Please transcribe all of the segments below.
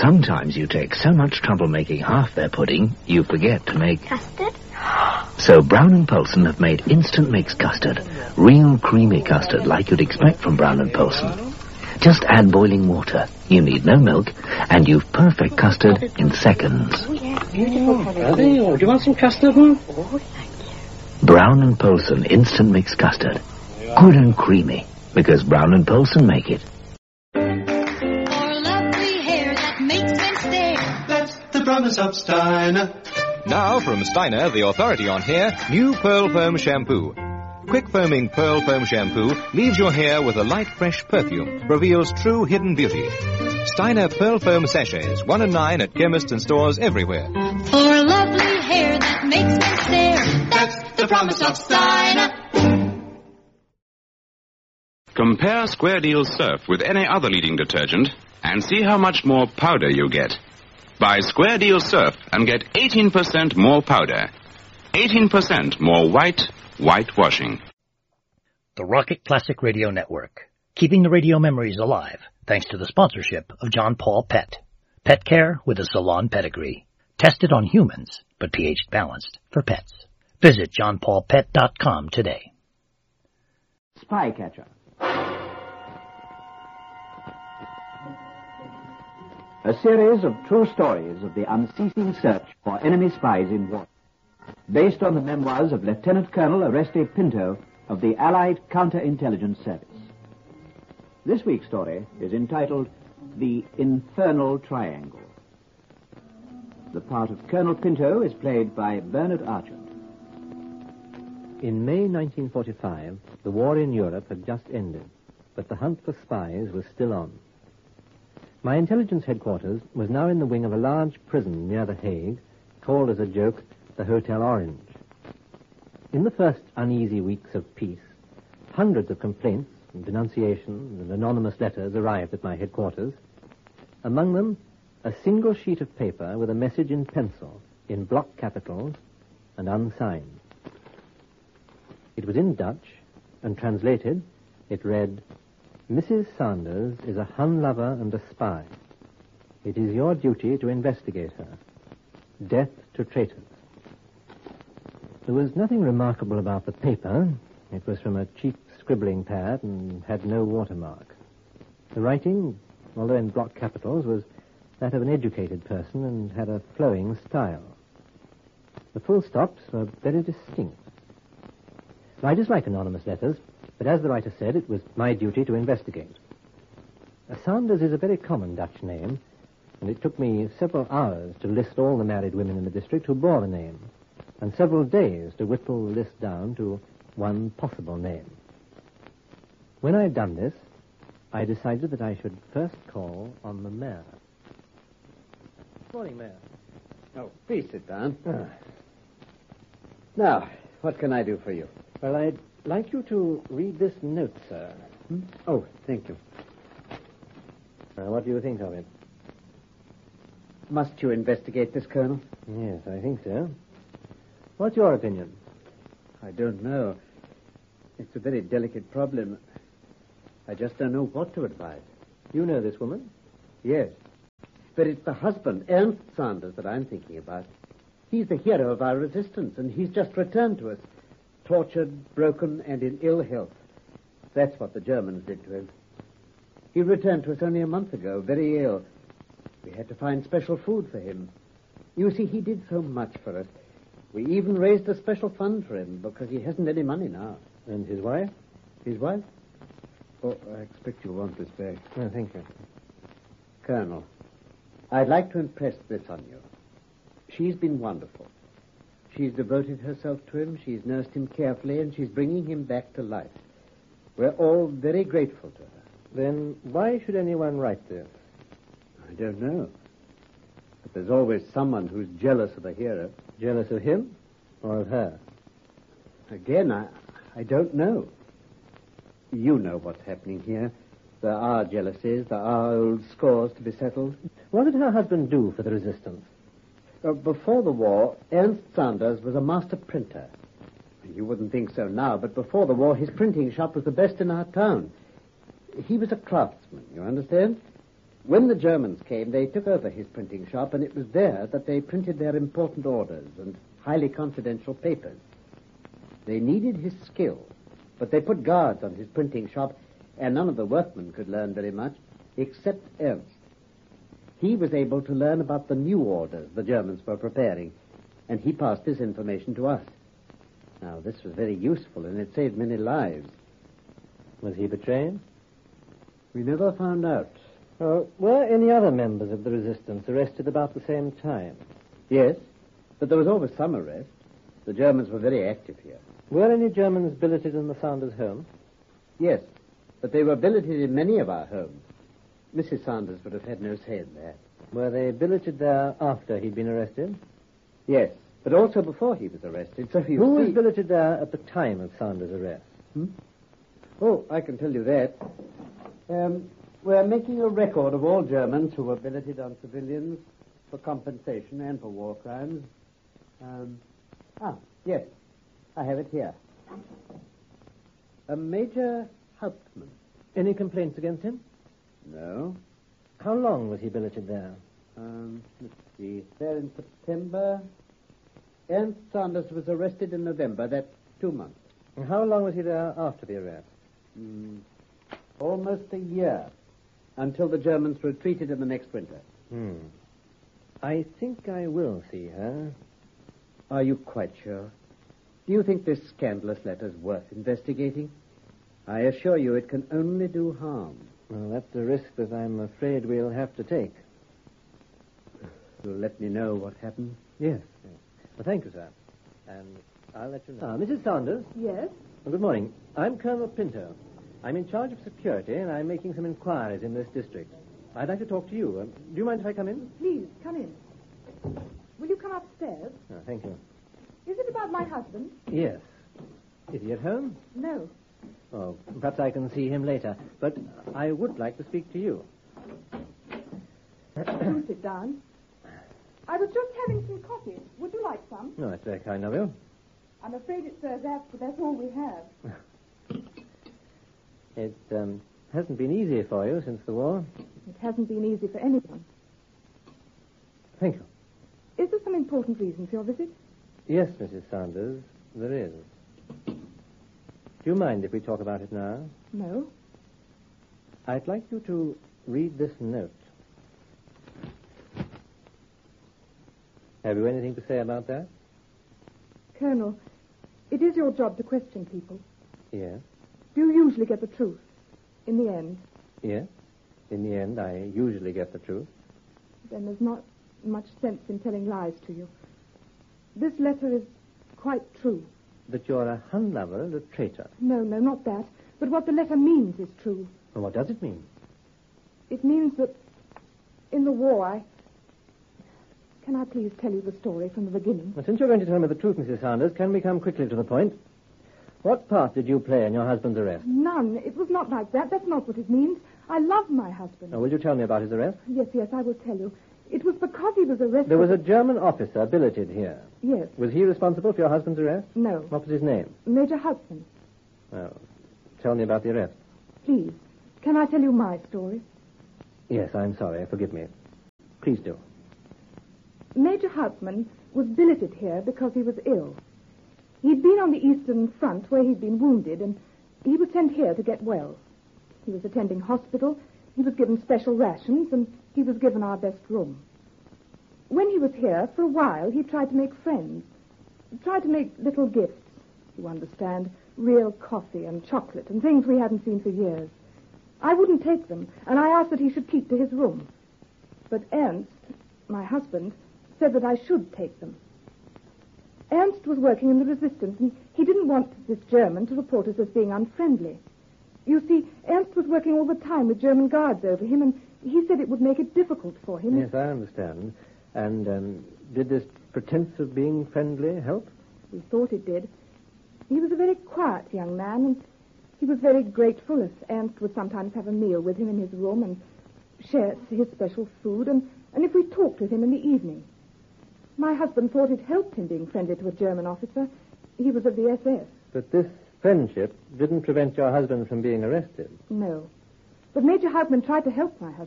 Sometimes you take so much trouble making half their pudding, you forget to make... Custard? So Brown & Polson have made instant mix custard. Real creamy custard like you'd expect from Brown & Polson. Just add boiling water. You need no milk, and you've perfect custard in seconds. Oh, yeah, beautiful colour. Oh, do you want some custard, Mum? Oh, thank you. Brown & Polson instant mix custard. Good and creamy, because Brown & Polson make it. The promise of Steiner. Now from Steiner, the authority on hair, new Pearl Foam Shampoo. Quick foaming Pearl Foam Shampoo leaves your hair with a light, fresh perfume, reveals true hidden beauty. Steiner Pearl Foam Sachets, 1 and 9 at chemists and stores everywhere. For lovely hair that makes men stare, that's the promise of Steiner. Compare Square Deal Surf with any other leading detergent and see how much more powder you get. Buy Square Deal Surf and get 18% more powder. 18% more whitewashing. The Rocket Classic Radio Network, keeping the radio memories alive thanks to the sponsorship of John Paul Pet. Pet care with a salon pedigree. Tested on humans, but pH balanced for pets. Visit johnpaulpet.com today. Spycatcher. A series of true stories of the unceasing search for enemy spies in war. Based on the memoirs of Lieutenant Colonel Oreste Pinto of the Allied Counterintelligence Service. This week's story is entitled The Infernal Triangle. The part of Colonel Pinto is played by Bernard Archer. In May 1945, the war in Europe had just ended, but the hunt for spies was still on. My intelligence headquarters was now in the wing of a large prison near The Hague, called as a joke the Hotel Orange. In the first uneasy weeks of peace, hundreds of complaints, and denunciations, and anonymous letters arrived at my headquarters. Among them, a single sheet of paper with a message in pencil, in block capitals, and unsigned. It was in Dutch, and translated, it read, "Mrs. Sanders is a Hun lover and a spy. It is your duty to investigate her. Death to traitors." There was nothing remarkable about the paper. It was from a cheap scribbling pad and had no watermark. The writing, although in block capitals, was that of an educated person and had a flowing style. The full stops were very distinct. I dislike anonymous letters, but as the writer said, it was my duty to investigate. Sanders is a very common Dutch name, and it took me several hours to list all the married women in the district who bore the name, and several days to whittle the list down to one possible name. When I had done this, I decided that I should first call on the mayor. Good morning, Mayor. Oh, please sit down. Now, what can I do for you? Well, I'd like you to read this note, sir. Oh, thank you. What do you think of it? Must you investigate this, Colonel? Yes, I think so. What's your opinion? I don't know. It's a very delicate problem. I just don't know what to advise. You know this woman? Yes. But it's the husband, Ernst Sanders, that I'm thinking about. He's the hero of our resistance, and he's just returned to us. Tortured, broken, and in ill health. That's what the Germans did to him. He returned to us only a month ago, very ill. We had to find special food for him. You see, he did so much for us. We even raised a special fund for him, because he hasn't any money now. And his wife? His wife? Oh, I expect you'll want this back. No, thank you. Colonel, I'd like to impress this on you. She's been wonderful. She's devoted herself to him, she's nursed him carefully, and she's bringing him back to life. We're all very grateful to her. Then why should anyone write this? I don't know. But there's always someone who's jealous of a hero. Jealous of him or of her? Again, I don't know. You know what's happening here. There are jealousies, there are old scores to be settled. What did her husband do for the resistance? Before the war, Ernst Sanders was a master printer. You wouldn't think so now, but before the war, his printing shop was the best in our town. He was a craftsman, you understand? When the Germans came, they took over his printing shop, and it was there that they printed their important orders and highly confidential papers. They needed his skill, but they put guards on his printing shop, and none of the workmen could learn very much, except Ernst. He was able to learn about the new orders the Germans were preparing, and he passed this information to us. Now, this was very useful, and it saved many lives. Was he betrayed? We never found out. Were any other members of the resistance arrested about the same time? Yes, but there was always some arrest. The Germans were very active here. Were any Germans billeted in the Sanders home? Yes, but they were billeted in many of our homes. Mrs. Sanders would have had no say in that. Were they billeted there after he'd been arrested? Yes, but also before he was arrested, so Who was billeted there at the time of Sanders' arrest? Oh, I can tell you that. We're making a record of all Germans who were billeted on civilians for compensation and for war crimes. Yes, I have it here. Major Hauptmann. Any complaints against him? No. How long was he billeted there? Let's see. There in September. Ernst Sanders was arrested in November. That's 2 months. And how long was he there after the arrest? Almost a year. Until the Germans retreated in the next winter. I think I will see her. Are you quite sure? Do you think this scandalous letter's worth investigating? I assure you it can only do harm. Well, that's a risk that I'm afraid we'll have to take. You'll let me know what happened? Yes. Well, thank you, sir. And I'll let you know. Mrs. Sanders? Yes? Well, good morning. I'm Colonel Pinto. I'm in charge of security, and I'm making some inquiries in this district. I'd like to talk to you. Do you mind if I come in? Please, come in. Will you come upstairs? Oh, thank you. Is it about my husband? Yes. Is he at home? No. Oh, perhaps I can see him later. But I would like to speak to you. Do sit down. I was just having some coffee. Would you like some? No, that's very kind of you. I'm afraid it serves out, but that's all we have. It hasn't been easy for you since the war. It hasn't been easy for anyone. Thank you. Is there some important reason for your visit? Yes, Mrs. Sanders, there is. Do you mind if we talk about it now? No. I'd like you to read this note. Have you anything to say about that? Colonel, it is your job to question people. Yes. Do you usually get the truth? In the end? Yes. In the end, I usually get the truth. Then there's not much sense in telling lies to you. This letter is quite true. That you're a Hun lover and a traitor. No, not that. But what the letter means is true. And what does it mean? It means that in the war, Can I please tell you the story from the beginning? Well, since you're going to tell me the truth, Mrs. Sanders, can we come quickly to the point? What part did you play in your husband's arrest? None. It was not like that. That's not what it means. I love my husband. Now, will you tell me about his arrest? Yes, I will tell you. It was because he was arrested... There was a German officer billeted here. Yes. Was he responsible for your husband's arrest? No. What was his name? Major Hudson. Well, tell me about the arrest. Please. Can I tell you my story? Yes, I'm sorry. Forgive me. Please do. Major Hauptmann was billeted here because he was ill. He'd been on the Eastern Front where he'd been wounded, and he was sent here to get well. He was attending hospital, he was given special rations, and he was given our best room. When he was here, for a while, he tried to make friends. Tried to make little gifts, you understand, real coffee and chocolate and things we hadn't seen for years. I wouldn't take them, and I asked that he should keep to his room. But Ernst, my husband, said that I should take them. Ernst was working in the resistance, and he didn't want this German to report us as being unfriendly. You see, Ernst was working all the time with German guards over him, and he said it would make it difficult for him. Yes, I understand. And did this pretense of being friendly help? We thought it did. He was a very quiet young man, and he was very grateful if Ernst would sometimes have a meal with him in his room and share his special food, and if we talked with him in the evening. My husband thought it helped him being friendly to a German officer. He was of the SS. But this friendship didn't prevent your husband from being arrested. No. But Major Hauptmann tried to help my husband.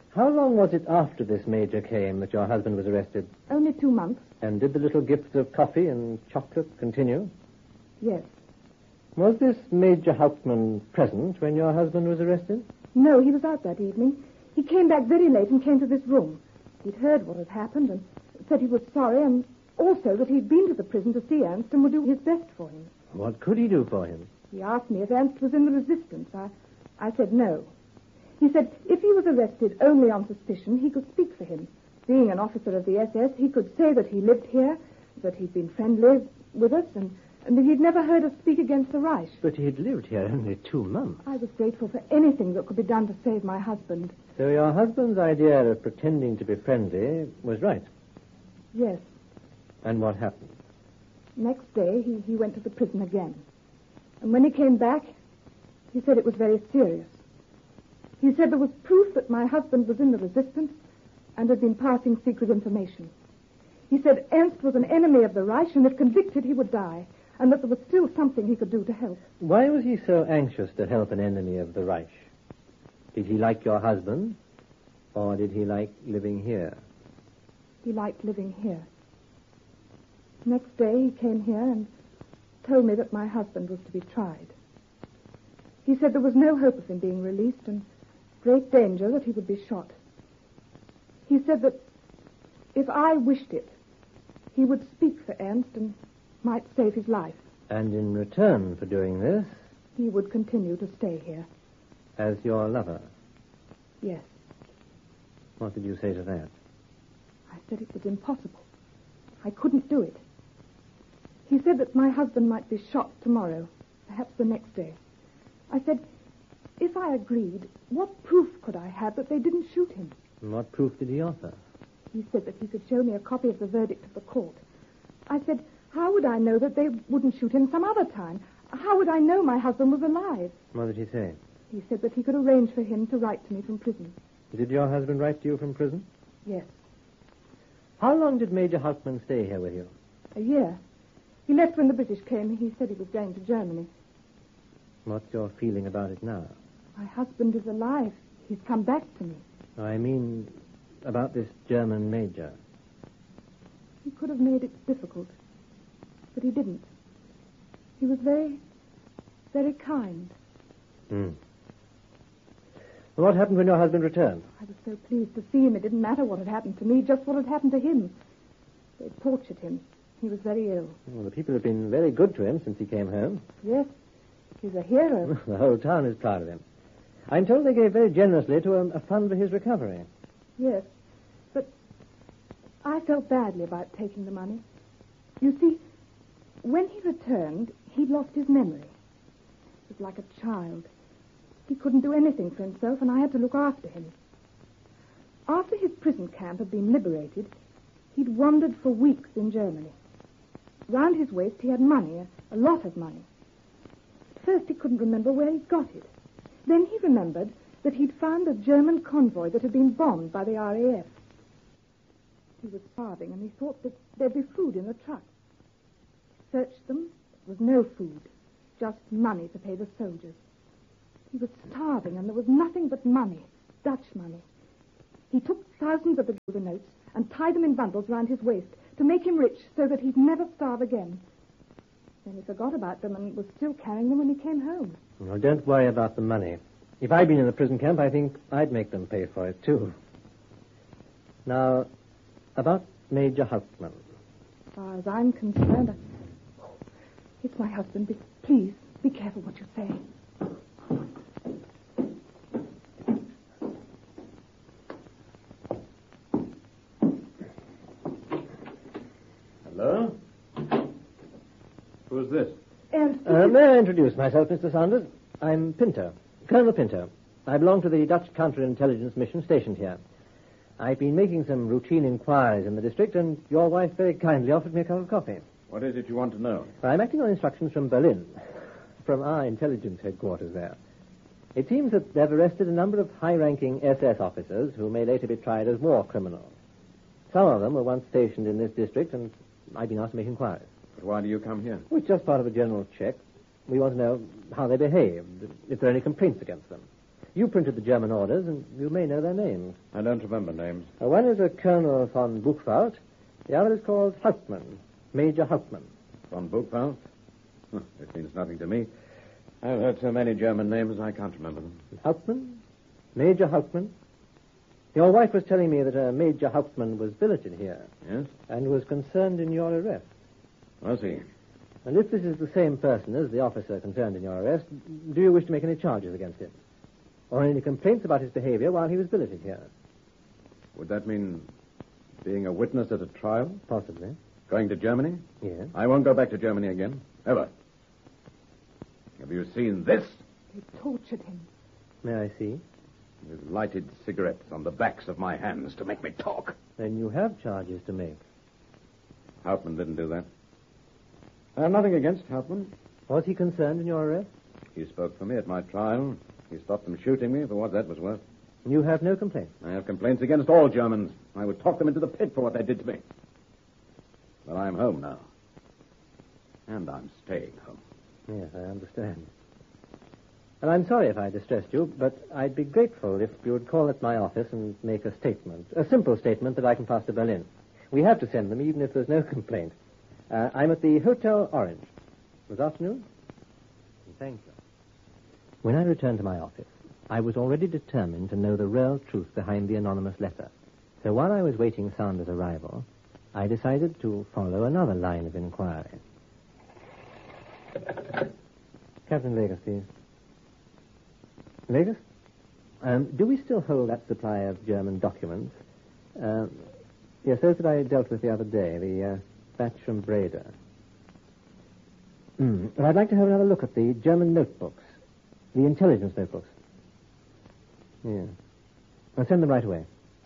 How long was it after this major came that your husband was arrested? Only 2 months. And did the little gifts of coffee and chocolate continue? Yes. Was this Major Hauptmann present when your husband was arrested? No, he was out that evening. He came back very late and came to this room. He'd heard what had happened and said he was sorry, and also that he'd been to the prison to see Ernst and would do his best for him. What could he do for him? He asked me if Ernst was in the resistance. I said no. He said if he was arrested only on suspicion, he could speak for him. Being an officer of the SS, he could say that he lived here, that he'd been friendly with us, and that he'd never heard us speak against the Reich. But he'd lived here only 2 months. I was grateful for anything that could be done to save my husband. So your husband's idea of pretending to be friendly was right? Yes. And what happened? Next day, he went to the prison again. And when he came back, he said it was very serious. He said there was proof that my husband was in the resistance and had been passing secret information. He said Ernst was an enemy of the Reich, and if convicted, he would die, and that there was still something he could do to help. Why was he so anxious to help an enemy of the Reich? Did he like your husband, or did he like living here? He liked living here. Next day, he came here and told me that my husband was to be tried. He said there was no hope of him being released and great danger that he would be shot. He said that if I wished it, he would speak for Ernst and might save his life. And in return for doing this? He would continue to stay here. As your lover? Yes. What did you say to that? I said it was impossible. I couldn't do it. He said that my husband might be shot tomorrow, perhaps the next day. I said, if I agreed, what proof could I have that they didn't shoot him? And what proof did he offer? He said that he could show me a copy of the verdict of the court. I said, how would I know that they wouldn't shoot him some other time? How would I know my husband was alive? What did he say? He said that he could arrange for him to write to me from prison. Did your husband write to you from prison? Yes. How long did Major Hauptmann stay here with you? A year. He left when the British came. He said he was going to Germany. What's your feeling about it now? My husband is alive. He's come back to me. I mean, about this German major. He could have made it difficult, but he didn't. He was very, very kind. Hmm. Well, what happened when your husband returned? I was so pleased to see him. It didn't matter what had happened to me, just what had happened to him. They tortured him. He was very ill. Well, the people have been very good to him since he came home. Yes, he's a hero. The whole town is proud of him. I'm told they gave very generously to a fund for his recovery. Yes, but I felt badly about taking the money. You see, when he returned, he'd lost his memory. He was like a child. He couldn't do anything for himself, and I had to look after him. After his prison camp had been liberated, he'd wandered for weeks in Germany. Round his waist he had money, a lot of money. At first he couldn't remember where he'd got it. Then he remembered that he'd found a German convoy that had been bombed by the RAF. He was starving, and he thought that there'd be food in the truck. He searched them. There was no food, just money to pay the soldiers. He was starving, and there was nothing but money, Dutch money. He took thousands of the notes and tied them in bundles round his waist to make him rich so that he'd never starve again. Then he forgot about them and was still carrying them when he came home. Well, don't worry about the money. If I'd been in the prison camp, I think I'd make them pay for it, too. Now, about Major Hauptmann. As far as I'm concerned, it's my husband. Please, be careful what you say. Hello? Who's this? May I introduce myself, Mr. Saunders? I'm Pinto, Colonel Pinto. I belong to the Dutch counterintelligence mission stationed here. I've been making some routine inquiries in the district, and your wife very kindly offered me a cup of coffee. What is it you want to know? I'm acting on instructions from Berlin, from our intelligence headquarters there. It seems that they've arrested a number of high-ranking SS officers who may later be tried as war criminals. Some of them were once stationed in this district, and I've been asked to make inquiries. But why do you come here? Well, it's just part of a general check. We want to know how they behaved, if there are any complaints against them. You printed the German orders, and you may know their names. I don't remember names. One is a Colonel von Buchwald. The other is called Hauptmann, Major Hauptmann. Von Buchwald? Huh, it means nothing to me. I've heard so many German names, I can't remember them. Hauptmann? Major Hauptmann? Your wife was telling me that a Major Hauptmann was billeted here. Yes? And was concerned in your arrest. Was he? And if this is the same person as the officer concerned in your arrest, do you wish to make any charges against him? Or any complaints about his behavior while he was billeted here? Would that mean being a witness at a trial? Possibly. Going to Germany? Yes. I won't go back to Germany again. Ever. Have you seen this? They tortured him. May I see? With lighted cigarettes on the backs of my hands to make me talk. Then you have charges to make. Hauptmann didn't do that. I have nothing against Hauptmann. Was he concerned in your arrest? He spoke for me at my trial. He stopped them shooting me for what that was worth. You have no complaints? I have complaints against all Germans. I would talk them into the pit for what they did to me. But I'm home now. And I'm staying home. Yes, I understand. And I'm sorry if I distressed you, but I'd be grateful if you would call at my office and make a statement, a simple statement that I can pass to Berlin. We have to send them, even if there's no complaint. I'm at the Hotel Orange. This afternoon? Thank you. When I returned to my office, I was already determined to know the real truth behind the anonymous letter. So while I was waiting Sanders' arrival, I decided to follow another line of inquiry. Captain Vegas, please. Vegas? Do we still hold that supply of German documents? Yes, those that I dealt with the other day, the batch from Breda. And I'd like to have another look at the German notebooks, the intelligence notebooks. Yeah. I'll send them right away.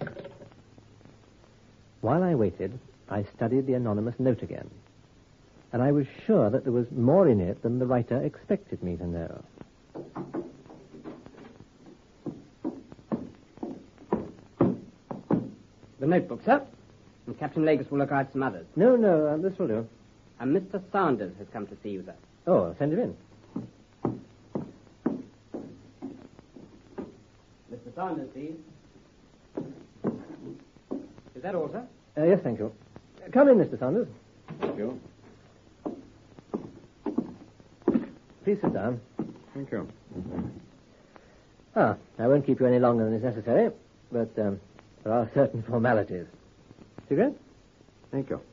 While I waited, I studied the anonymous note again. And I was sure that there was more in it than the writer expected me to know. The notebook, sir. And Captain Legis will look out some others. No, this will do. And Mr. Sanders has come to see you, sir. Oh, send him in. Mr. Sanders, please. Is that all, sir? Yes, thank you. Come in, Mr. Sanders. Thank you. Please sit down. Thank you. I won't keep you any longer than is necessary, but there are certain formalities. Cigarette? Thank you.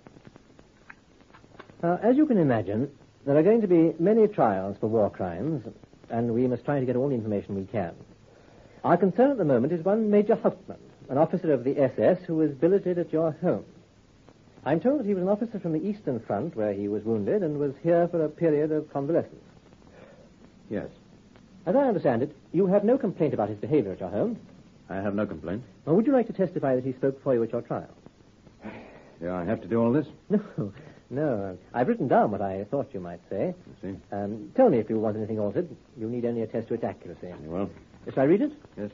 As you can imagine, there are going to be many trials for war crimes, and we must try to get all the information we can. Our concern at the moment is one Major Hauptmann, an officer of the SS who was billeted at your home. I'm told that he was an officer from the Eastern Front, where he was wounded, and was here for a period of convalescence. Yes. As I understand it, you have no complaint about his behavior at your home. I have no complaint. Well, would you like to testify that he spoke for you at your trial? Do I have to do all this? No. I've written down what I thought you might say. I see. Tell me if you want anything altered. You'll need only attest to its accuracy. Very well. Shall I read it? Yes.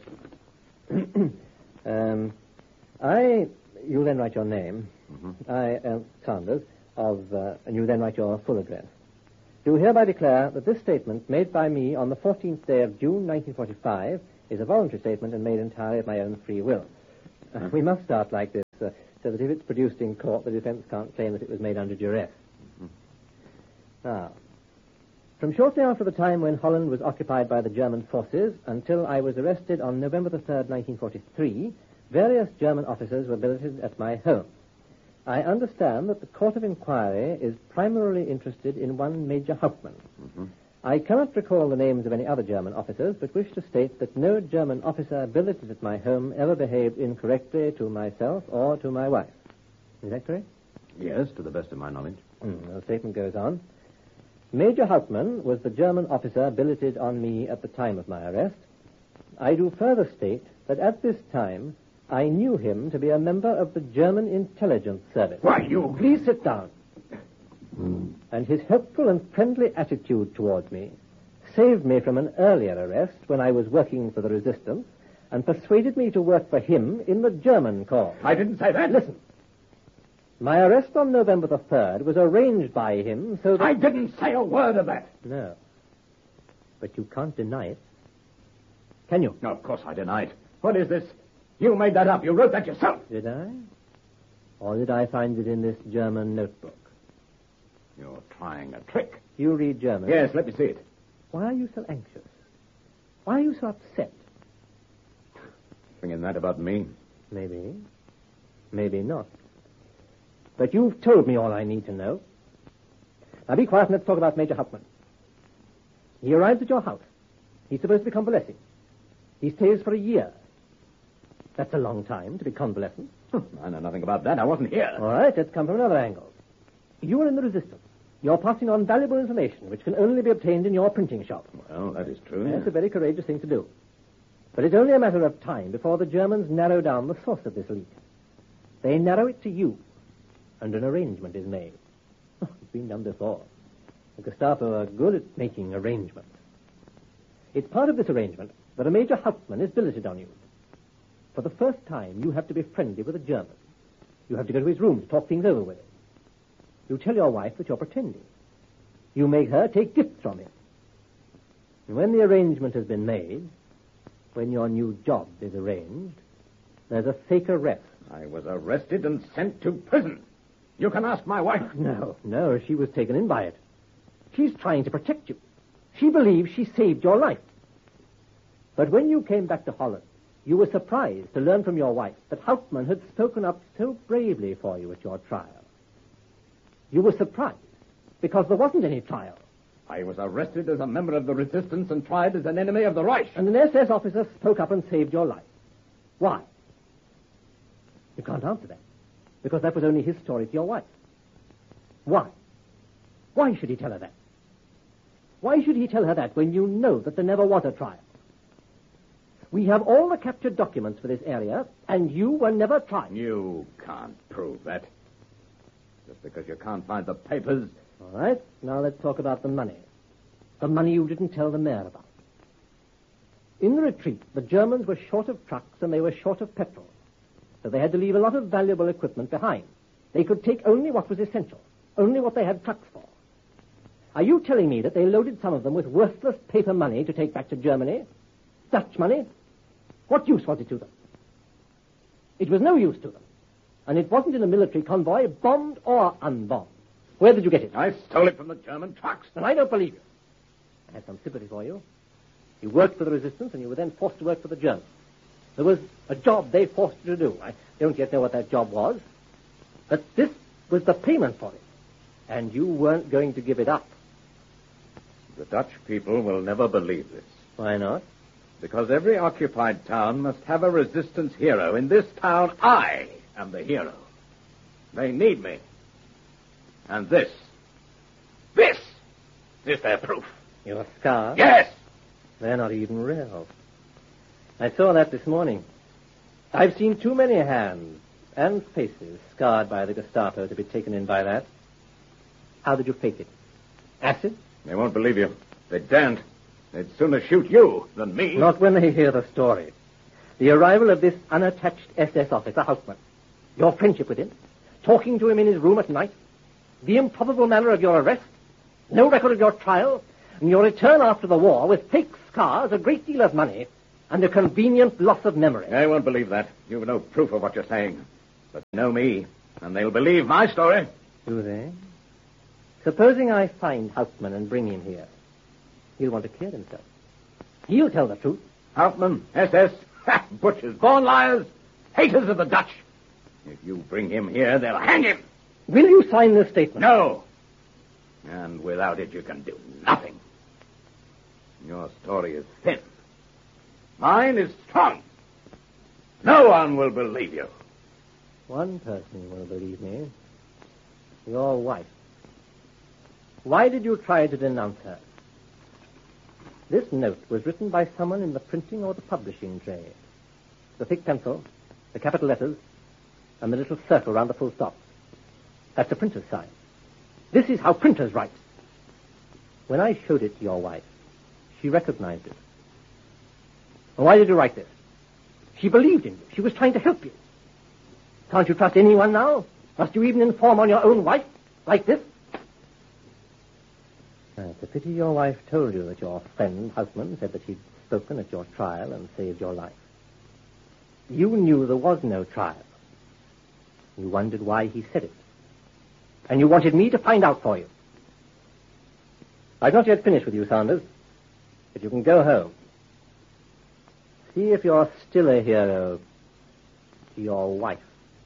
You'll then write your name. Mm-hmm. Sanders, and you then write your full address. Do hereby declare that this statement made by me on the 14th day of June, 1945, is a voluntary statement and made entirely of my own free will. We must start like this, so that if it's produced in court, the defense can't claim that it was made under duress. Mm-hmm. Now, from shortly after the time when Holland was occupied by the German forces until I was arrested on November the 3rd, 1943, various German officers were billeted at my home. I understand that the Court of Inquiry is primarily interested in one Major Hauptmann. Mm-hmm. I cannot recall the names of any other German officers, but wish to state that no German officer billeted at my home ever behaved incorrectly to myself or to my wife. Is that correct? Yes, to the best of my knowledge. The statement goes on. Major Hauptmann was the German officer billeted on me at the time of my arrest. I do further state that at this time, I knew him to be a member of the German intelligence service. Why, you... Please sit down. And his helpful and friendly attitude towards me saved me from an earlier arrest when I was working for the resistance and persuaded me to work for him in the German cause. I didn't say that. Listen. My arrest on November the 3rd was arranged by him so that... I didn't say a word of that. No. But you can't deny it. Can you? No, of course I deny it. What is this? You made that up. You wrote that yourself. Did I? Or did I find it in this German notebook? You're trying a trick. You read German? Yes, let me see it. Why are you so anxious? Why are you so upset? Thinking that about me? Maybe. Maybe not. But you've told me all I need to know. Now be quiet and let's talk about Major Hauptmann. He arrives at your house. He's supposed to be convalescing. He stays for a year. That's a long time to be convalescent. I know nothing about that. I wasn't here. All right, let's come from another angle. You are in the resistance. You're passing on valuable information which can only be obtained in your printing shop. Well, that is true. That's a very courageous thing to do. But it's only a matter of time before the Germans narrow down the source of this leak. They narrow it to you, and an arrangement is made. Oh, it's been done before. The Gestapo are good at making arrangements. It's part of this arrangement that a Major Hauptmann is billeted on you. For the first time, you have to be friendly with a German. You have to go to his room to talk things over with him. You tell your wife that you're pretending. You make her take gifts from him. And when the arrangement has been made, when your new job is arranged, there's a fake arrest. I was arrested and sent to prison. You can ask my wife. No, she was taken in by it. She's trying to protect you. She believes she saved your life. But when you came back to Holland, you were surprised to learn from your wife that Hauptmann had spoken up so bravely for you at your trial. You were surprised because there wasn't any trial. I was arrested as a member of the resistance and tried as an enemy of the Reich. And an SS officer spoke up and saved your life. Why? You can't answer that, because that was only his story to your wife. Why? Why should he tell her that? Why should he tell her that when you know that there never was a trial? We have all the captured documents for this area, and you were never tried. You can't prove that. Just because you can't find the papers. All right, now let's talk about the money. The money you didn't tell the mayor about. In the retreat, the Germans were short of trucks and they were short of petrol. So they had to leave a lot of valuable equipment behind. They could take only what was essential, only what they had trucks for. Are you telling me that they loaded some of them with worthless paper money to take back to Germany? Dutch money? What use was it to them? It was no use to them. And it wasn't in a military convoy, bombed or unbombed. Where did you get it? I stole it from the German trucks. And I don't believe you. I had some sympathy for you. You worked for the resistance, and you were then forced to work for the Germans. There was a job they forced you to do. I don't yet know what that job was. But this was the payment for it. And you weren't going to give it up. The Dutch people will never believe this. Why not? Because every occupied town must have a resistance hero. In this town, I am the hero. They need me. And this is their proof. Your scars? Yes! They're not even real. I saw that this morning. I've seen too many hands and faces scarred by the Gestapo to be taken in by that. How did you fake it? Acid? They won't believe you. They daren't. They'd sooner shoot you than me. Not when they hear the story. The arrival of this unattached SS officer, Hauptmann. Your friendship with him. Talking to him in his room at night. The improbable manner of your arrest. No record of your trial. And your return after the war with fake scars, a great deal of money, and a convenient loss of memory. They won't believe that. You've no proof of what you're saying. But they know me, and they'll believe my story. Do they? Supposing I find Hauptmann and bring him here. He'll want to clear himself. He'll tell the truth. Hauptmann, SS, butchers, born liars, haters of the Dutch. If you bring him here, they'll hang him. Will you sign this statement? No. And without it, you can do nothing. Your story is thin. Mine is strong. No one will believe you. One person will believe me. Your wife. Why did you try to denounce her? This note was written by someone in the printing or the publishing trade. The thick pencil, the capital letters, and the little circle round the full stop. That's a printer's sign. This is how printers write. When I showed it to your wife, she recognized it. And why did you write this? She believed in you. She was trying to help you. Can't you trust anyone now? Must you even inform on your own wife? Like this? It's a pity your wife told you that your friend, Hauptmann, said that he'd spoken at your trial and saved your life. You knew there was no trial. You wondered why he said it. And you wanted me to find out for you. I've not yet finished with you, Sanders, but you can go home. See if you're still a hero to your wife.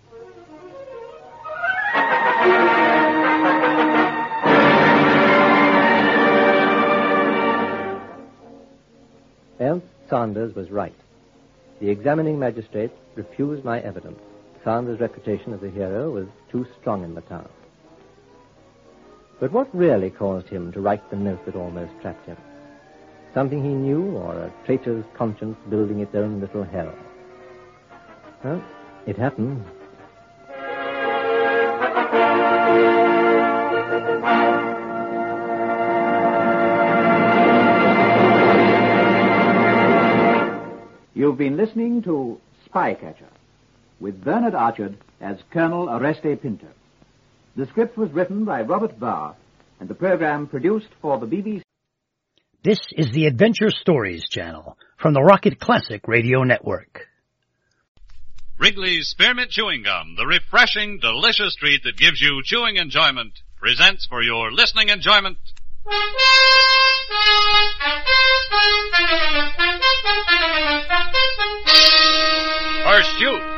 Ernst Sanders was right. The examining magistrate refused my evidence. Sanders' reputation as a hero was too strong in the town. But what really caused him to write the note that almost trapped him? Something he knew, or a traitor's conscience building its own little hell? Well, it happened. You've been listening to Spycatcher, with Bernard Archard as Colonel Oreste Pinto. The script was written by Robert Barr, and the program produced for the BBC. This is the Adventure Stories channel from the Rocket Classic Radio Network. Wrigley's Spearmint Chewing Gum, the refreshing, delicious treat that gives you chewing enjoyment, presents for your listening enjoyment. Pursuit.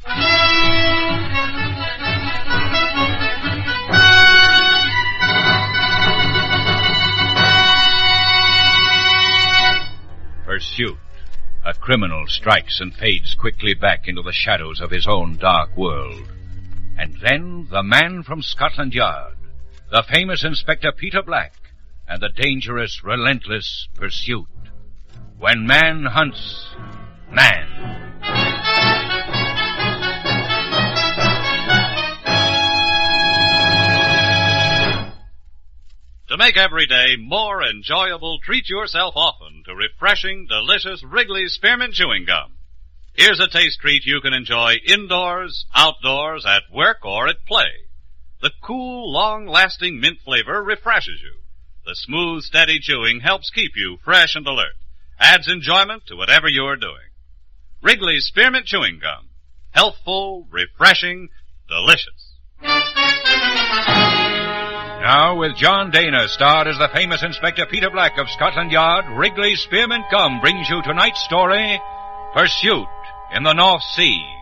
Pursuit. A criminal strikes and fades quickly back into the shadows of his own dark world. And then the man from Scotland Yard, the famous Inspector Peter Black, and the dangerous, relentless pursuit. When man hunts man. To make every day more enjoyable, treat yourself often to refreshing, delicious Wrigley's Spearmint Chewing Gum. Here's a taste treat you can enjoy indoors, outdoors, at work, or at play. The cool, long-lasting mint flavor refreshes you. The smooth, steady chewing helps keep you fresh and alert. Adds enjoyment to whatever you're doing. Wrigley's Spearmint Chewing Gum. Healthful, refreshing, delicious. Now, with John Dana starred as the famous Inspector Peter Black of Scotland Yard, Wrigley's Spearmint Gum brings you tonight's story, Pursuit in the North Sea.